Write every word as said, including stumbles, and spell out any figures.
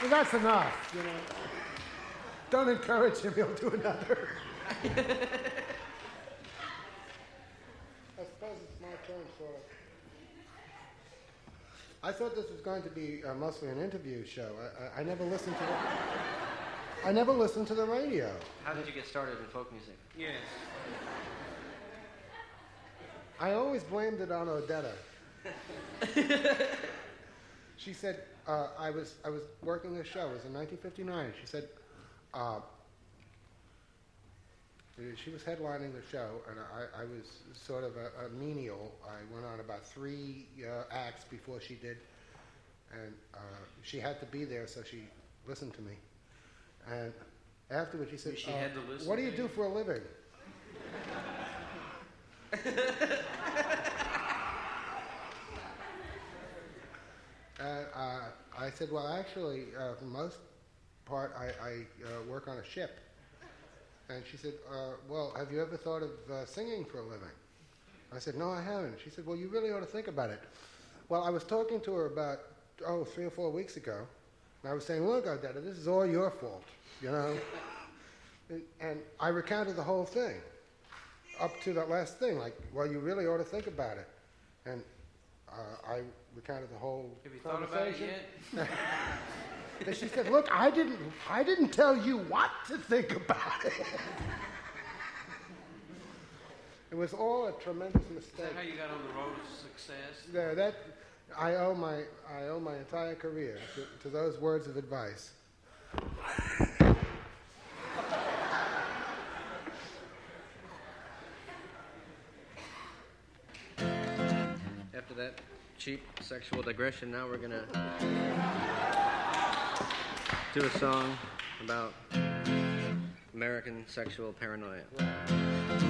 Well, that's enough, you know. Don't encourage him, he'll do another. I suppose it's my turn, sort of. I thought this was going to be uh, mostly an interview show. I, I, I never listened to the... I never listened to the radio. How did you get started in folk music? Yes. I always blamed it on Odetta. She said, uh, I was I was working a show. It was in nineteen fifty-nine. She said, uh, she was headlining the show, and I, I was sort of a, a menial. I went on about three uh, acts before she did, and uh, she had to be there, so she listened to me. And afterwards, she said, she uh, had to listen "What do you to do you? for a living?" And uh, I said, "Well, actually, uh, for the most part, I, I uh, work on a ship." And she said, uh, "Well, have you ever thought of uh, singing for a living?" I said, "No, I haven't." She said, "Well, you really ought to think about it." Well, I was talking to her about, oh, three or four weeks ago, and I was saying, "Look, Odetta, this is all your fault, you know?" and, and I recounted the whole thing, up to that last thing, like, "Well, you really ought to think about it." And uh, I recounted the whole Have you thought about it yet? And she said, "Look, I didn't, I didn't tell you what to think about it." It was all a tremendous mistake. Is that how you got on the road to success? Yeah, that I owe my, I owe my entire career to, to those words of advice. After that cheap sexual digression, now we're gonna do a song about American sexual paranoia.